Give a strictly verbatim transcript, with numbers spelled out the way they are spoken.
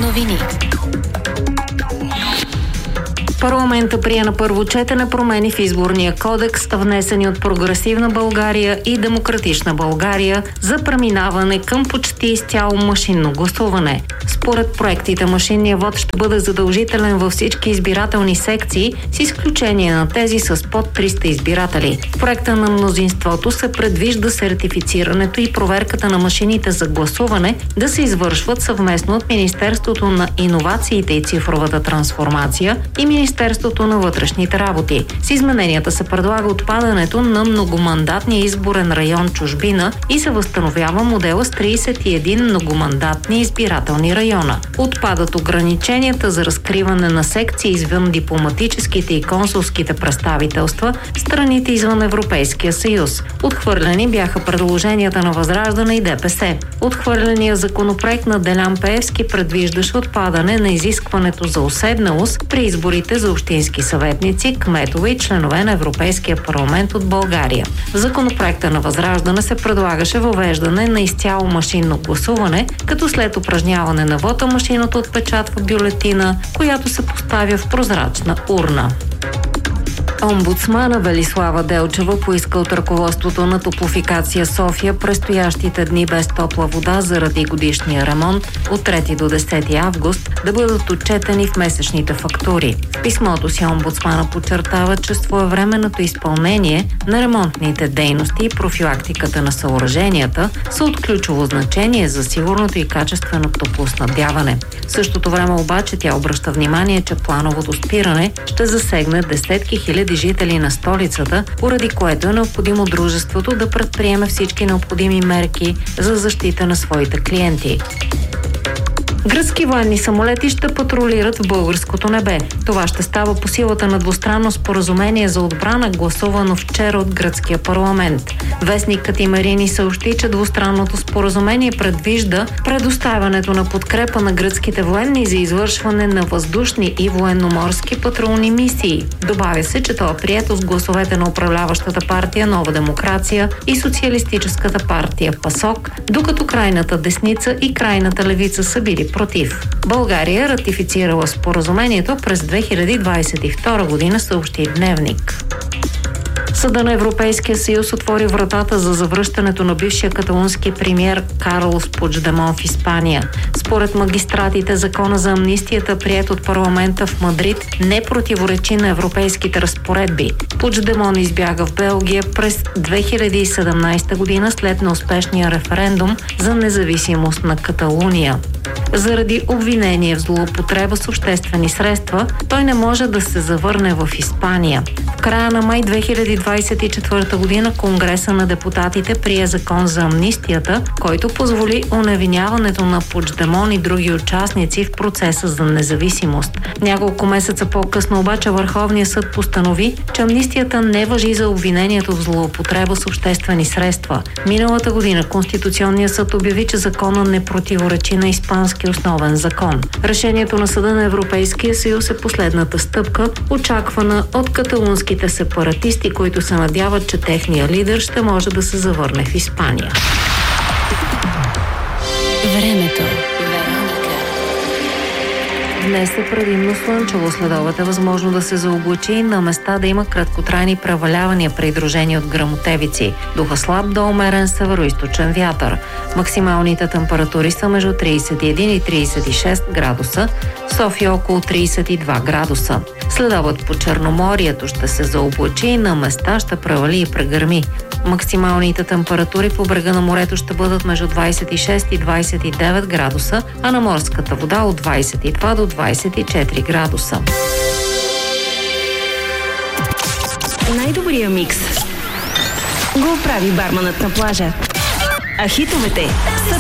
Новини. Парламента прие на първо четене промени в изборния кодекс, внесени от Прогресивна България и Демократична България за преминаване към почти изцяло машинно гласуване. Според проектите, машинният вод ще бъде задължителен във всички избирателни секции, с изключение на тези с под триста избиратели. В проекта на мнозинството се предвижда сертифицирането и проверката на машините за гласуване да се извършват съвместно от Министерството на иновациите и цифровата трансформация и Министерството на вътрешните работи. С измененията се предлага отпадането на многомандатния изборен район чужбина и се възстановява модела с тридесет и един многомандатни избирателни района. Отпадат ограниченията за разкриване на секции извън дипломатическите и консулските представителства в страните извън Европейския съюз. Отхвърлени бяха предложенията на Възраждане и ДПС. Отхвърления законопроект на Делян Пеевски предвиждаше отпадане на изискването за уседналост при изборите за общински съветници, кметове и членове на Европейския парламент от България. В законопроекта на Възраждане се предлагаше въвеждане на изцяло машинно гласуване, като след упражняване на вота машината отпечатва бюлетина, която се поставя в прозрачна урна. Омбудсмана Велислава Делчева поиска от ръководството на Топлофикация София предстоящите дни без топла вода заради годишния ремонт от трети до десети август да бъдат отчетени в месечните фактури. В писмото си омбудсмана подчертава, че своевременното изпълнение на ремонтните дейности и профилактиката на съоръженията са от ключово значение за сигурното и качествено топлоснабдяване. В същото време обаче тя обръща внимание, че плановото спиране ще засегне десетки хиляди жители на столицата, поради което е необходимо дружеството да предприеме всички необходими мерки за защита на своите клиенти. Гръцки военни самолети ще патрулират в българското небе. Това ще става по силата на двустранно споразумение за отбрана, гласувано вчера от гръцкия парламент. Вестник Катимерини съобщи, че двустранното споразумение предвижда предоставянето на подкрепа на гръцките военни за извършване на въздушни и военноморски патрулни мисии. Добавя се, че то е прието с гласовете на управляващата партия Нова демокрация и социалистическата партия ПАСОК, докато крайната десница и крайната левица са били против. България ратифицирала споразумението през две хиляди двадесет и втора година, съобщи Дневник. Съда на Европейския съюз отвори вратата за завръщането на бившия каталунски премиер Карлос Пучдемон в Испания. Според магистратите, закона за амнистията, приет от парламента в Мадрид, не противоречи на европейските разпоредби. Пучдемон избяга в Белгия през две хиляди и седемнадесета година след неуспешния референдум за независимост на Каталуния. Заради обвинение в злоупотреба с обществени средства, той не може да се завърне в Испания. В края на май две хиляди двадесет и четвърта година Конгреса на депутатите прие закон за амнистията, който позволи оневиняването на Пучдемон и други участници в процеса за независимост. Няколко месеца по-късно обаче Върховният съд постанови, че амнистията не важи за обвинението в злоупотреба с обществени средства. Миналата година Конституционният съд обяви, че законът не противоречи на испански основен закон. Решението на Съда на Европейския съюз е последната стъпка, очаквана от каталунските сепаратисти, които се надяват, че техният лидер ще може да се завърне в Испания. Времето. Днес е предимно слънчево, следобед е възможно да се заоблачи и на места да има краткотрайни превалявания, придружени от гръмотевици. Духа слаб до умерен североизточен вятър. Максималните температури са между тридесет и един и тридесет и шест градуса, в София около тридесет и два градуса. Следобед по Черноморието ще се заоблачи и на места ще превали и прегърми. Максималните температури по брега на морето ще бъдат между двадесет и шест и двадесет и девет градуса, а на морската вода от двадесет и два до двадесет и четири градуса. Най-добрия микс го прави барманът на плажа. А хитовете са